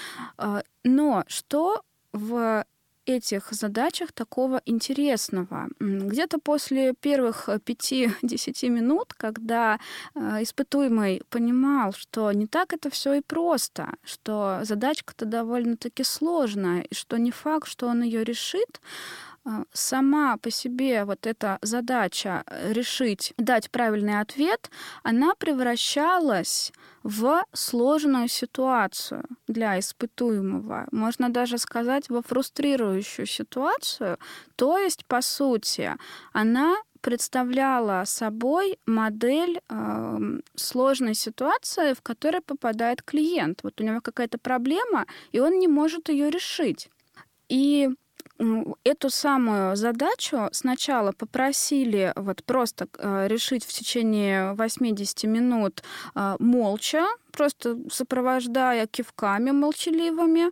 Speaker 8: Но что в этих задачах такого интересного? Где-то после первых 5-10 минут, когда испытуемый понимал, что не так это все и просто, что задачка-то довольно-таки сложная, и что не факт, что он ее решит, сама по себе вот эта задача решить, дать правильный ответ, она превращалась в сложную ситуацию для испытуемого. Можно даже сказать, во фрустрирующую ситуацию. То есть, по сути, она представляла собой модель сложной ситуации, в которой попадает клиент. Вот у него какая-то проблема, и он не может ее решить. И эту самую задачу сначала попросили вот просто решить в течение 80 минут молча, просто сопровождая кивками молчаливыми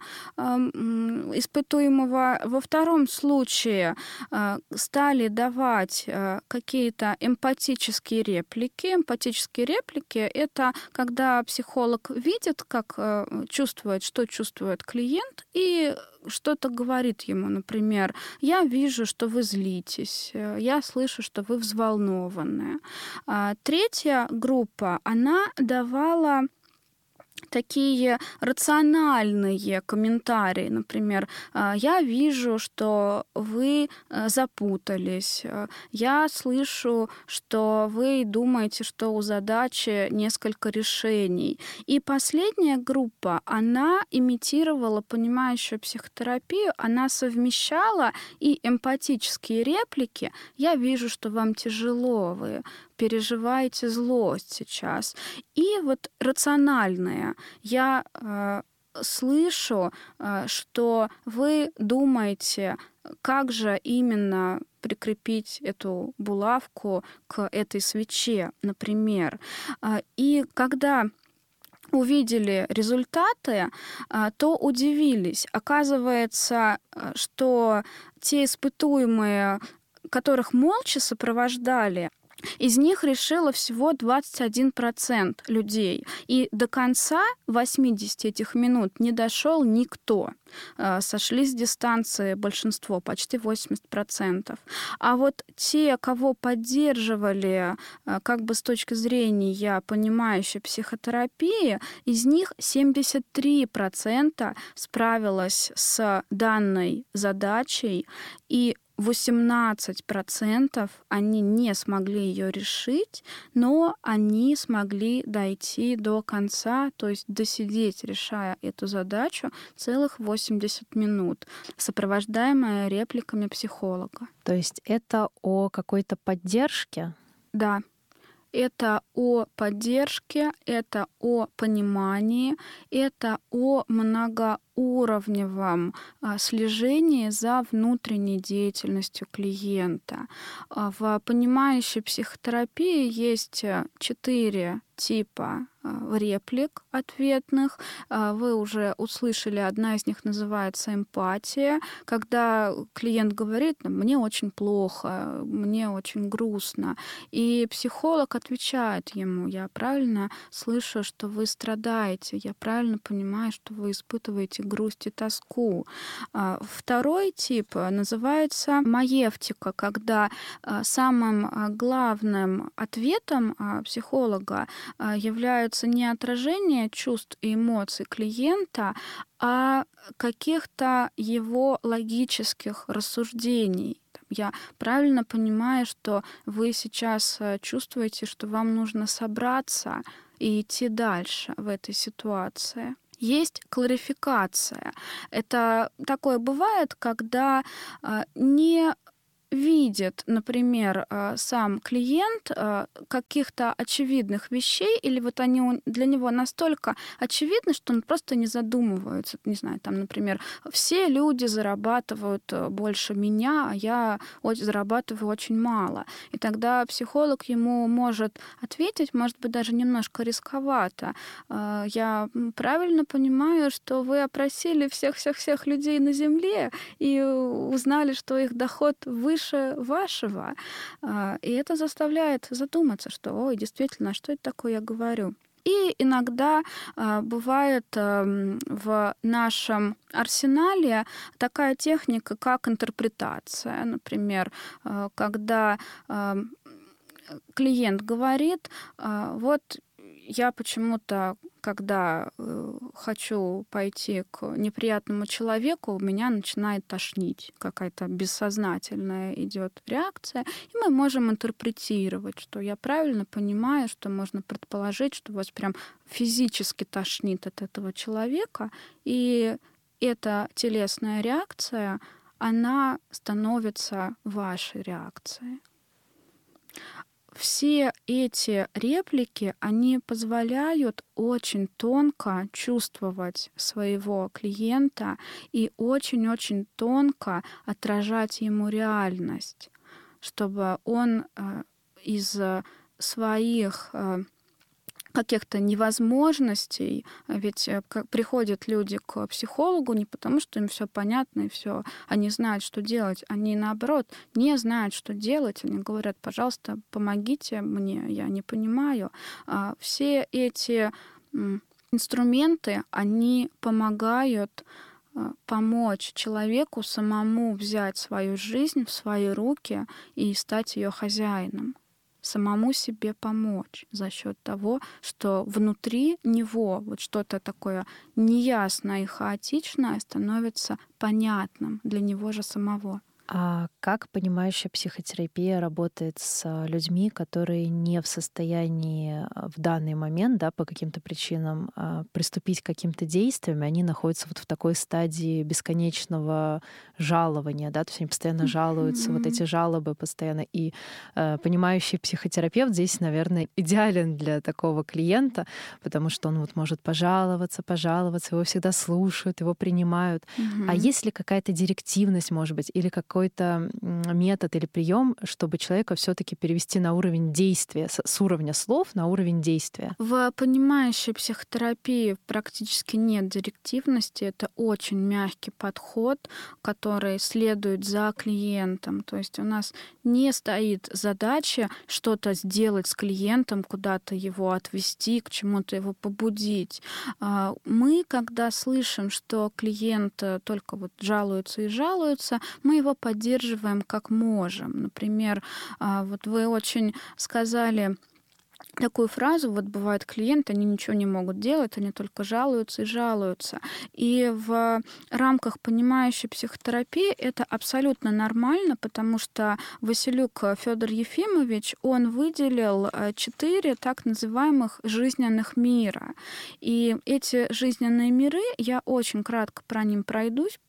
Speaker 8: испытуемого. Во втором случае стали давать какие-то эмпатические реплики. Эмпатические реплики — это когда психолог видит, как чувствует, что чувствует клиент, и что-то говорит ему, например, «Я вижу, что вы злитесь», «Я слышу, что вы взволнованы». Третья группа, она давала такие рациональные комментарии, например, «Я вижу, что вы запутались», «Я слышу, что вы думаете, что у задачи несколько решений». И последняя группа, она имитировала понимающую психотерапию, она совмещала и эмпатические реплики «Я вижу, что вам тяжело, вы переживаете злость сейчас». И вот рациональное. Я слышу, что вы думаете, как же именно прикрепить эту булавку к этой свече, например. И когда увидели результаты, то удивились. Оказывается, что те испытуемые, которых молча сопровождали, из них решило всего 21% людей. И до конца 80 этих минут не дошел никто. Сошли с дистанции большинство, почти 80%. А вот те, кого поддерживали как бы с точки зрения понимающей психотерапии, из них 73% справилось с данной задачей, и 18% они не смогли ее решить, но они смогли дойти до конца, то есть досидеть, решая эту задачу, целых 80 минут, сопровождаемая репликами психолога.
Speaker 7: То есть это о какой-то поддержке?
Speaker 8: Да. Это о поддержке, это о понимании, это о многоуровневом многоуровневом слежении за внутренней деятельностью клиента. В понимающей психотерапии есть 4 типа реплик ответных. Вы уже услышали, одна из них называется эмпатия, когда клиент говорит: «Мне очень плохо, мне очень грустно». И психолог отвечает ему: «Я правильно слышу, что вы страдаете, я правильно понимаю, что вы испытываете грусть и тоску». Второй тип называется маевтика, когда самым главным ответом психолога являются не отражение чувств и эмоций клиента, а каких-то его логических рассуждений. Я правильно понимаю, что вы сейчас чувствуете, что вам нужно собраться и идти дальше в этой ситуации. Есть кларификация. Это такое бывает, когда не видит, например, сам клиент каких-то очевидных вещей, или вот они для него настолько очевидны, что он просто не задумывается. Не знаю, там, например, все люди зарабатывают больше меня, а я зарабатываю очень мало. И тогда психолог ему может ответить, может быть, даже немножко рисковато: «Я правильно понимаю, что вы опросили всех-всех-всех людей на Земле и узнали, что их доход выше вашего». И это заставляет задуматься, что, ой, действительно, что это такое я говорю. И иногда бывает в нашем арсенале такая техника, как интерпретация. Например, когда клиент говорит: «Вот я почему-то, когда хочу пойти к неприятному человеку, меня начинает тошнить». Какая-то бессознательная идет реакция. И мы можем интерпретировать, что я правильно понимаю, что можно предположить, что вас прям физически тошнит от этого человека. И эта телесная реакция, она становится вашей реакцией. Все эти реплики, они позволяют очень тонко чувствовать своего клиента и очень-очень тонко отражать ему реальность, чтобы он из своих каких-то невозможностей, ведь приходят люди к психологу не потому, что им все понятно и все, они знают, что делать, они наоборот не знают, что делать, они говорят: «Пожалуйста, помогите мне, я не понимаю». Все эти инструменты, они помогают помочь человеку самому взять свою жизнь в свои руки и стать ее хозяином, самому себе помочь за счет того, что внутри него вот что-то такое неясное и хаотичное становится понятным для него же самого.
Speaker 7: А как понимающая психотерапия работает с людьми, которые не в состоянии в данный момент, да, по каким-то причинам приступить к каким-то действиям, и они находятся вот в такой стадии бесконечного жалования, да, то есть они постоянно жалуются, вот эти жалобы постоянно. И понимающий психотерапевт здесь, наверное, идеален для такого клиента, потому что он вот может пожаловаться, его всегда слушают, его принимают. А есть ли какая-то директивность, может быть, или какой-то метод или прием, чтобы человека все-таки перевести на уровень действия, с уровня слов на уровень действия?
Speaker 8: В понимающей психотерапии практически нет директивности. Это очень мягкий подход, который следует за клиентом. То есть у нас не стоит задача что-то сделать с клиентом, куда-то его отвести, к чему-то его побудить. Мы, когда слышим, что клиент только вот жалуется и жалуется, мы его поддерживаем как можем. Например, вот вы очень сказали такую фразу: вот бывают клиенты, они ничего не могут делать, они только жалуются и жалуются. И в рамках понимающей психотерапии это абсолютно нормально, потому что Василюк Федор Ефимович, он выделил 4 так называемых жизненных мира. И эти жизненные миры, я очень кратко про них пройдусь,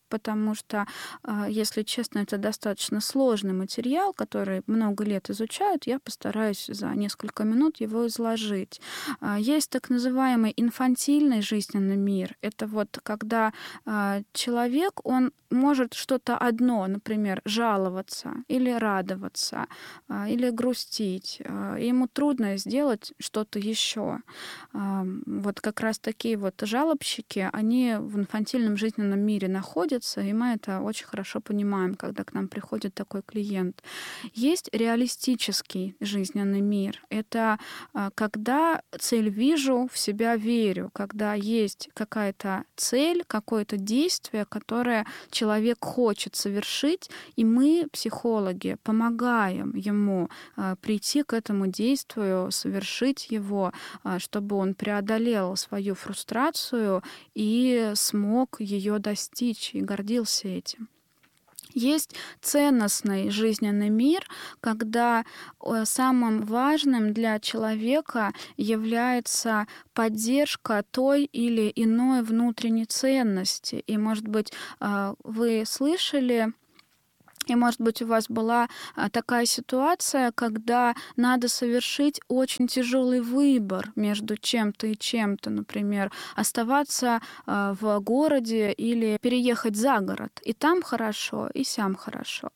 Speaker 8: потому что, если честно, это достаточно сложный материал, который много лет изучают. Я постараюсь за несколько минут его изложить. Есть так называемый инфантильный жизненный мир. Это вот когда человек, он может что-то одно, например, жаловаться или радоваться, или грустить. И ему трудно сделать что-то еще. Вот как раз такие вот жалобщики, они в инфантильном жизненном мире находятся, и мы это очень хорошо понимаем, когда к нам приходит такой клиент. Есть реалистический жизненный мир. Это когда цель вижу, в себя верю, когда есть какая-то цель, какое-то действие, которое человек хочет совершить, и мы, психологи, помогаем ему прийти к этому действию, совершить его, чтобы он преодолел свою фрустрацию и смог ее достичь и гордился этим. Есть ценностный жизненный мир, когда самым важным для человека является поддержка той или иной внутренней ценности. И, может быть, вы слышали, и, может быть, у вас была такая ситуация, когда надо совершить очень тяжелый выбор между чем-то и чем-то, например, оставаться в городе или переехать за город. И там хорошо, и сям хорошо.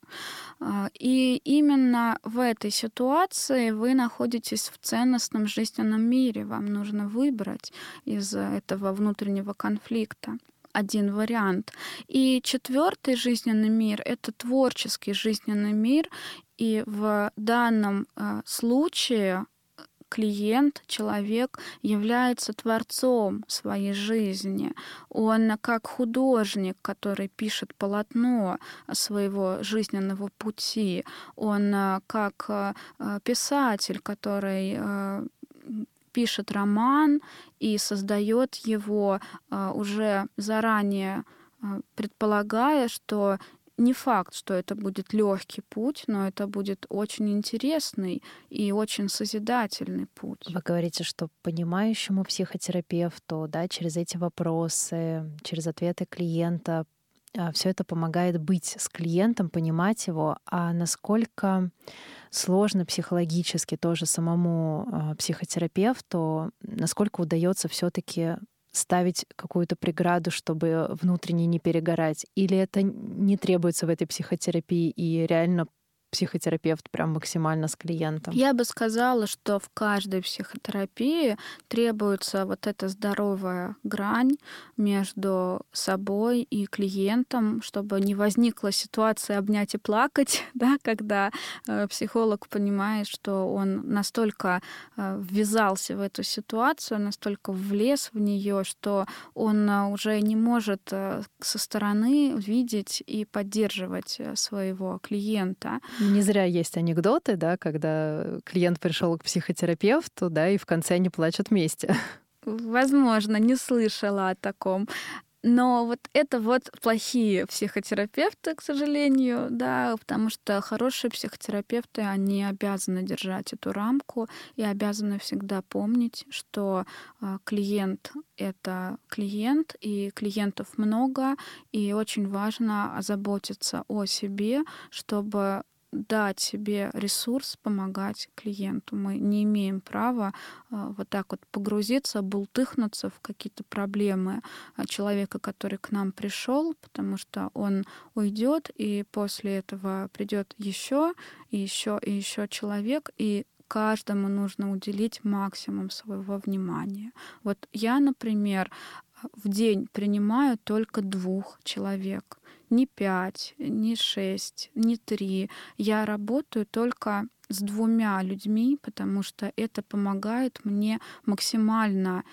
Speaker 8: И именно в этой ситуации вы находитесь в ценностном жизненном мире. Вам нужно выбрать из этого внутреннего конфликта один вариант. И четвертый жизненный мир — это творческий жизненный мир. И в данном случае клиент, человек является творцом своей жизни. Он как художник, который пишет полотно своего жизненного пути. Он как писатель, который пишет роман и создает его уже заранее, предполагая, что не факт, что это будет легкий путь, но это будет очень интересный и очень созидательный путь.
Speaker 7: Вы говорите, что понимающему психотерапевту, да, через эти вопросы, через ответы клиента, все это помогает быть с клиентом, понимать его. А насколько сложно психологически тоже самому психотерапевту, насколько удается все-таки ставить какую-то преграду, чтобы внутренне не перегорать? Или это не требуется в этой психотерапии, и реально психотерапевт прям максимально с клиентом?
Speaker 8: Я бы сказала, что в каждой психотерапии требуется вот эта здоровая грань между собой и клиентом, чтобы не возникла ситуация обнять и плакать, да, когда психолог понимает, что он настолько ввязался в эту ситуацию, настолько влез в нее, что он уже не может со стороны видеть и поддерживать своего клиента.
Speaker 7: Не зря есть анекдоты, да, когда клиент пришел к психотерапевту, да, и в конце они плачут вместе.
Speaker 8: Возможно, не слышала о таком. Но вот это вот плохие психотерапевты, к сожалению, да, потому что хорошие психотерапевты, они обязаны держать эту рамку и обязаны всегда помнить, что клиент — это клиент, и клиентов много, и очень важно озаботиться о себе, чтобы дать себе ресурс помогать клиенту. Мы не имеем права вот так вот погрузиться, бултыхнуться в какие-то проблемы человека, который к нам пришел, потому что он уйдет, и после этого придет еще и еще и еще человек, и каждому нужно уделить максимум своего внимания. Вот я, например, в день принимаю только 2 человек. Не 5, не 6, не 3. Я работаю только с 2 людьми, потому что это помогает мне максимально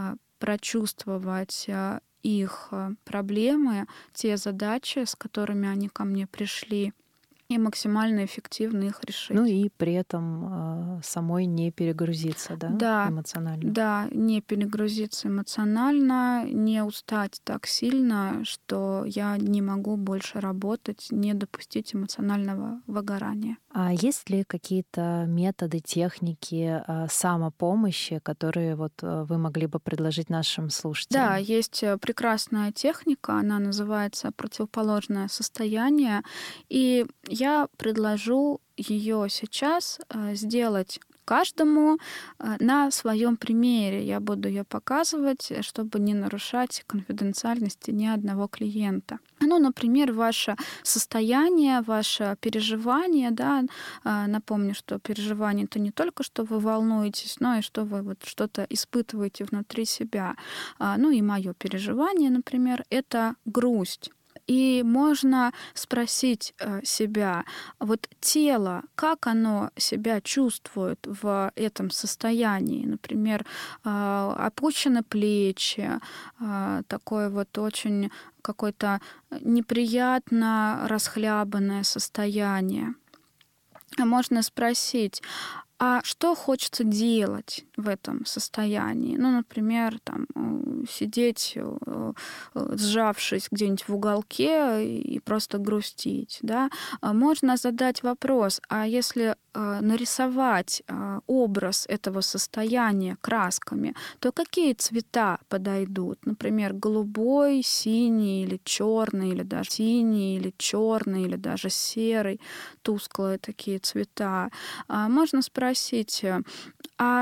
Speaker 8: прочувствовать их проблемы, те задачи, с которыми они ко мне пришли, и максимально эффективно их решить.
Speaker 7: Ну и при этом самой не перегрузиться, да, эмоционально.
Speaker 8: Да, не перегрузиться эмоционально, не устать так сильно, что я не могу больше работать, не допустить эмоционального выгорания.
Speaker 7: А есть ли какие-то методы, техники самопомощи, которые вот вы могли бы предложить нашим слушателям?
Speaker 8: Да, есть прекрасная техника, она называется противоположное состояние, и я предложу ее сейчас сделать каждому на своем примере. Я буду ее показывать, чтобы не нарушать конфиденциальности ни одного клиента. Ну, например, ваше состояние, ваше переживание, да, напомню, что переживание — это не только, что вы волнуетесь, но и что вы вот что-то испытываете внутри себя. Ну и мое переживание, например, это грусть. И можно спросить себя, вот тело, как оно себя чувствует в этом состоянии? Например, опущены плечи, такое вот очень какое-то неприятно расхлябанное состояние. Можно спросить, а что хочется делать в этом состоянии? Ну, например, там, сидеть, сжавшись где-нибудь в уголке и просто грустить. Да? Можно задать вопрос, а если нарисовать образ этого состояния красками, то какие цвета подойдут? Например, голубой, синий или черный, или даже синий, или черный, или даже серый, тусклые такие цвета. Можно спросить, а